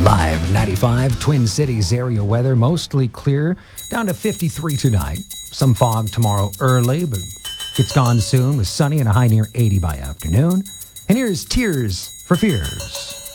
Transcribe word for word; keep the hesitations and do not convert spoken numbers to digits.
Live ninety-five, Twin Cities area weather, mostly clear, down to fifty-three tonight. Some fog tomorrow early, but it's gone soon with sunny and a high near eighty by afternoon. And here's Tears for Fears.